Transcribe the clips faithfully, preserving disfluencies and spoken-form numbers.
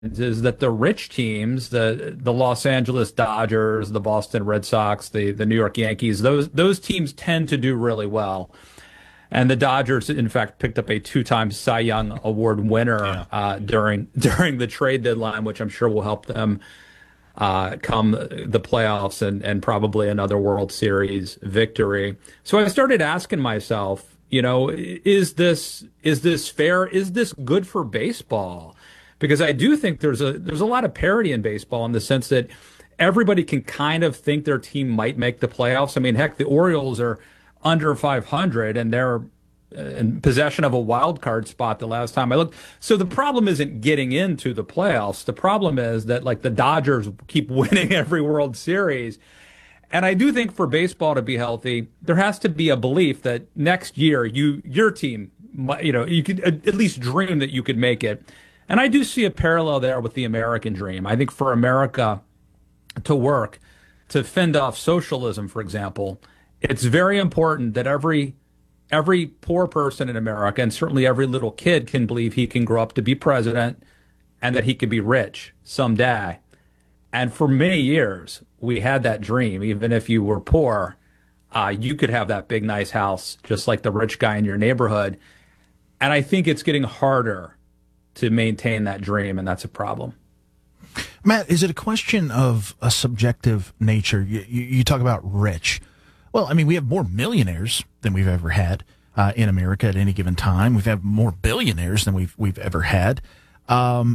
is that the rich teams, the the Los Angeles Dodgers, the Boston Red Sox, the the New York Yankees, those those teams tend to do really well. And the Dodgers, in fact, picked up a two-time Cy Young Award winner Yeah. uh, during during the trade deadline, which I'm sure will help them uh, come the playoffs and and probably another World Series victory. So I started asking myself, you know, is this is this fair? Is this good for baseball? Because I do think there's a there's a lot of parity in baseball in the sense that everybody can kind of think their team might make the playoffs. I mean, heck, the Orioles are under five hundred and they're in possession of a wild card spot the last time I looked. So the problem isn't getting into the playoffs. The problem is that like the Dodgers keep winning every World Series. And I do think for baseball to be healthy, there has to be a belief that next year you your team, you know, you could at least dream that you could make it. And I do see a parallel there with the American dream. I think for America to work, to fend off socialism, for example, it's very important that every every poor person in America, and certainly every little kid, can believe he can grow up to be president and that he could be rich someday. And for many years, we had that dream. Even if you were poor, uh, you could have that big, nice house, just like the rich guy in your neighborhood. And I think it's getting harder to maintain that dream, and that's a problem. Matt, is it a question of a subjective nature? You, you, you talk about rich. Well, I mean, we have more millionaires than we've ever had uh, in America at any given time. We've had more billionaires than we've we've ever had. Um,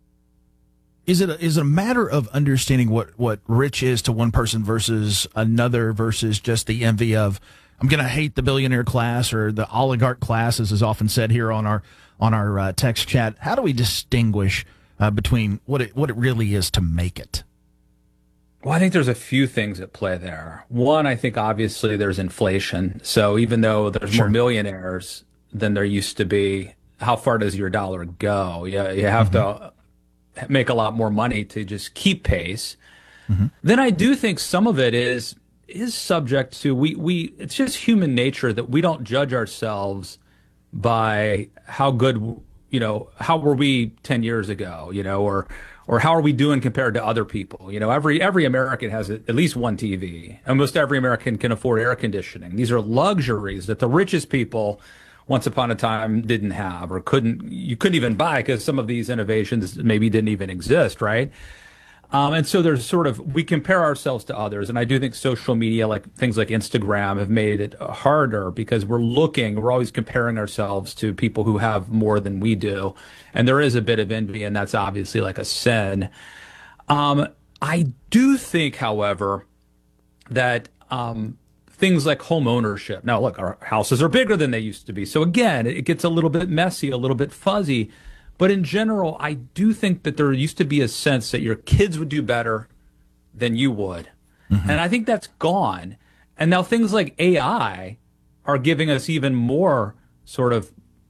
is it a, is it a matter of understanding what, what rich is to one person versus another versus just the envy of, I'm going to hate the billionaire class or the oligarch class, as is often said here on our on our uh, text chat? How do we distinguish uh, between what it what it really is to make it? Well, I think there's a few things at play there. One, I think obviously there's inflation. So even though there's Sure. more millionaires than there used to be, how far does your dollar go? You, you have to make a lot more money to just keep pace. Then I do think some of it is is subject to we we it's just human nature that we don't judge ourselves by how good, you know, how were we ten years ago, you know, or or how are we doing compared to other people? You know, every every American has at least one T V. Almost every American can afford air conditioning. These are luxuries that the richest people once upon a time didn't have or couldn't you couldn't even buy because some of these innovations maybe didn't even exist, right? Um, and so there's sort of, we compare ourselves to others. And I do think social media, like things like Instagram, have made it harder because we're looking, we're always comparing ourselves to people who have more than we do. And there is a bit of envy, and that's obviously like a sin. Um, I do think, however, that um, things like home ownership. Now, look, our houses are bigger than they used to be. So again, it gets a little bit messy, a little bit fuzzy. But in general, I do think that there used to be a sense that your kids would do better than you would. Mm-hmm. And I think that's gone. And now things like A I are giving us even more sort of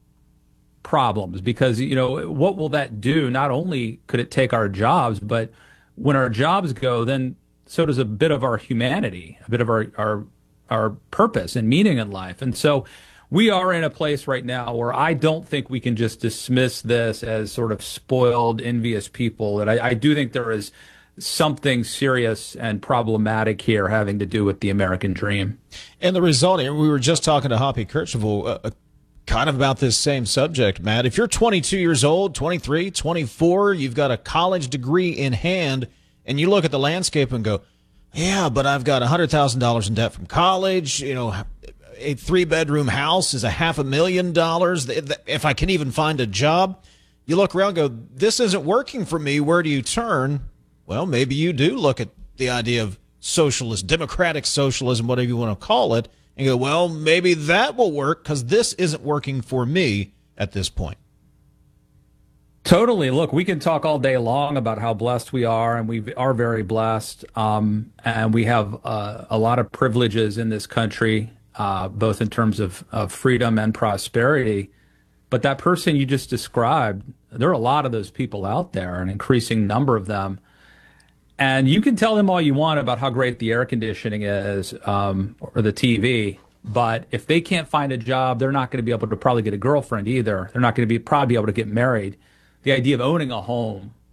problems because, you know, what will that do? Not only could it take our jobs, but when our jobs go, then so does a bit of our humanity, a bit of our, our, our purpose and meaning in life. And so we are in a place right now where I don't think we can just dismiss this as sort of spoiled, envious people. And I, I do think there is something serious and problematic here having to do with the American dream. And the result here, we were just talking to Hoppy Kercheval, uh, uh, kind of about this same subject, Matt. If you're twenty-two years old, twenty-three, twenty-four, you've got a college degree in hand, and you look at the landscape and go, yeah, but I've got one hundred thousand dollars in debt from college, you know, a three-bedroom house is a half a million dollars. If I can even find a job, you look around and go, this isn't working for me. Where do you turn? Well, maybe you do look at the idea of socialist, democratic socialism, whatever you want to call it, and go, well, maybe that will work because this isn't working for me at this point. Totally. Look, we can talk all day long about how blessed we are, and we are very blessed, um, and we have uh, a lot of privileges in this country. Uh, both in terms of, of freedom and prosperity. But that person you just described, there are a lot of those people out there, an increasing number of them. And you can tell them all you want about how great the air conditioning is um, or the T V. But if they can't find a job, they're not going to be able to probably get a girlfriend either. They're not going to be probably be able to get married. The idea of owning a home